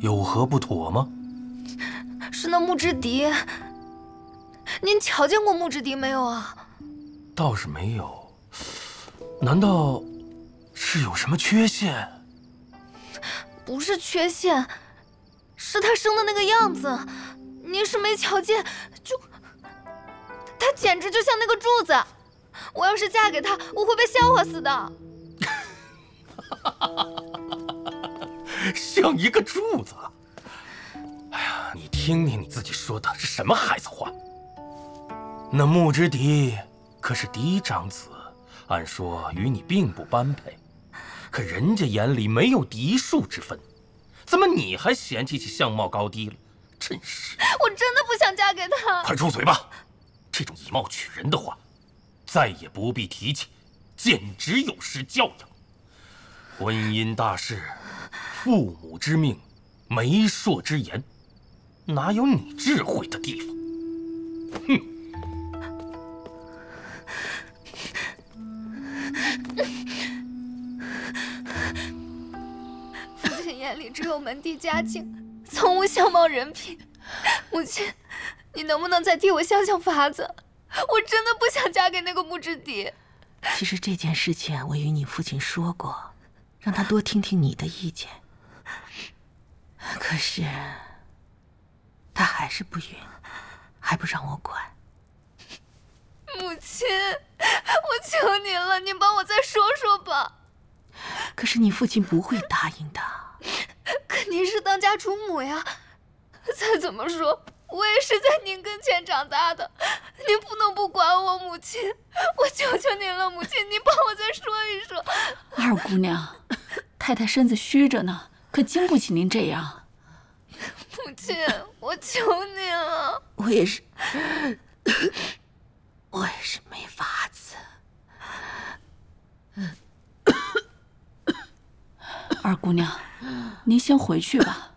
有何不妥吗？ 是那木之笛，您瞧见过木之笛没有啊？ 倒是没有。难道是有什么缺陷？ 不是缺陷，是他生的那个样子，您是没瞧见，他简直就像那个柱子。我要是嫁给他，我会被笑话死的。 像一个柱子。哎呀，你听听你自己说的是什么孩子话？那木之笛可是嫡长子，按说与你并不般配，可人家眼里没有嫡庶之分，怎么你还嫌弃起相貌高低了？真是！ 我真的不想嫁给他。 快住嘴吧！这种以貌取人的话，再也不必提起，简直有失教养。婚姻大事，父母之命，媒妁之言，哪有你智慧的地方？哼！ 父亲眼里只有门第家境，从无相貌人品。母亲，你能不能再替我想想法子？我真的不想嫁给那个木之笛。 其实这件事情我与你父亲说过，让他多听听你的意见。可是他还是不允，还不让我管。 母亲，我求您了，您帮我再说说吧。 可是你父亲不会答应的。 可您是当家主母呀，再怎么说，我也是在您跟前长大的，您不能不管我。母亲，我求求您了，母亲，您帮我再说一说。 二姑娘，太太身子虚着呢，可经不起您这样。 母亲，我求您了。 我也是没法子。 二姑娘，您先回去吧。